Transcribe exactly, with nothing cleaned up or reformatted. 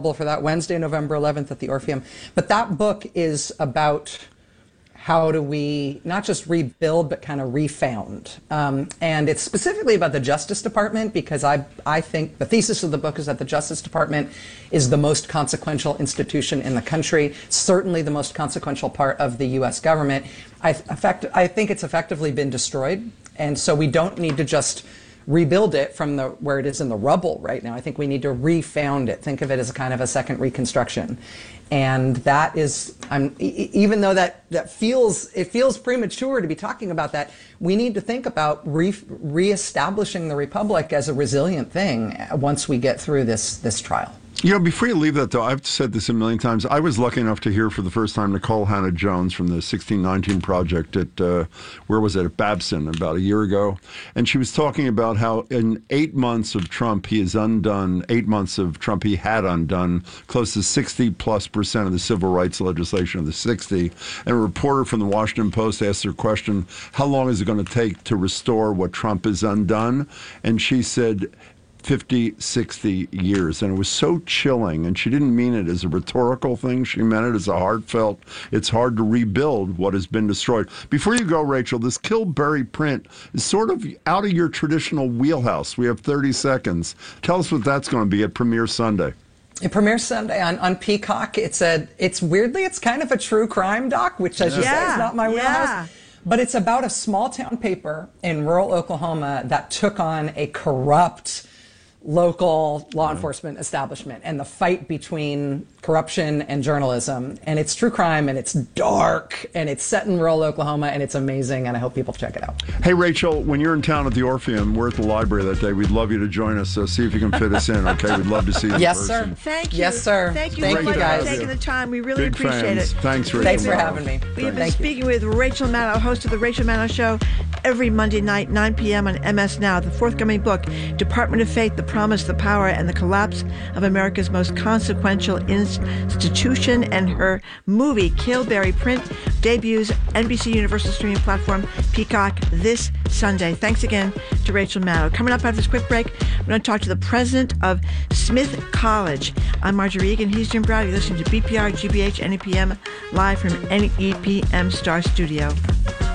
for that Wednesday, November eleventh at the Orpheum. But that book is about how do we not just rebuild, but kind of refound. Um, and it's specifically about the Justice Department, because I, I think the thesis of the book is that the Justice Department is the most consequential institution in the country, certainly the most consequential part of the U S government. I, effect, I think it's effectively been destroyed, and so we don't need to just rebuild it from the where it is in the rubble right now. I think we need to refound it. Think of it as a kind of a second reconstruction. And that is, I'm, e even though that, that feels, it feels premature to be talking about that, we need to think about re reestablishing the Republic as a resilient thing once we get through this, this trial. You know, before you leave that, though, I've said this a million times. I was lucky enough to hear for the first time Nicole Hannah-Jones from the sixteen nineteen Project at, uh, where was it, at Babson about a year ago. And she was talking about how in eight months of Trump, he has undone, eight months of Trump, he had undone close to sixty plus percent of the civil rights legislation of the sixty. And a reporter from the Washington Post asked her question, how long is it going to take to restore what Trump has undone? And she said, fifty, sixty years. And it was so chilling. And she didn't mean it as a rhetorical thing. She meant it as a heartfelt, it's hard to rebuild what has been destroyed. Before you go, Rachel, this Kill Barry print is sort of out of your traditional wheelhouse. We have thirty seconds. Tell us what that's going to be at Premiere Sunday. It premieres Sunday on, on Peacock. It's a, it's weirdly, it's kind of a true crime doc, which as you yeah. say is not my wheelhouse. Yeah. But it's about a small town paper in rural Oklahoma that took on a corrupt local law enforcement establishment and the fight between corruption and journalism. And it's true crime, and it's dark, and it's set in rural Oklahoma, and it's amazing, and I hope people check it out. Hey, Rachel, when you're in town at the Orpheum, we're at the library that day. We'd love you to join us, so see if you can fit us in, okay? We'd love to see you in Yes, person. sir. Thank you. Yes, sir. Thank you, Thank so you, much guys. for taking the time. We really Big appreciate fans. it. Thanks, Rachel. Thanks for having me. We have been Thank speaking you. with Rachel Maddow, host of The Rachel Maddow Show, every Monday night, nine p m on M S Now. The forthcoming book, Department of Faith, The Promise, the Power, and the Collapse of America's Most Consequential Institution, and her movie, Kill Barry Print, debuts N B C Universal streaming platform Peacock this Sunday. Thanks again to Rachel Maddow. Coming up after this quick break, we're going to talk to the president of Smith College. I'm Marjorie Egan. He's Jim Browder. You're listening to B P R G B H N E P M live from N E P M Star Studio.